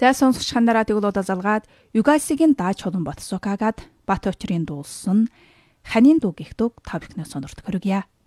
За сонсогч хандараа тэглуудаа залгаад Югасигийн дааж холон Ботсукагаад Бат очрын дуулсан Ханийн дуу гих дуу та бүхнээ сонирт хоригья.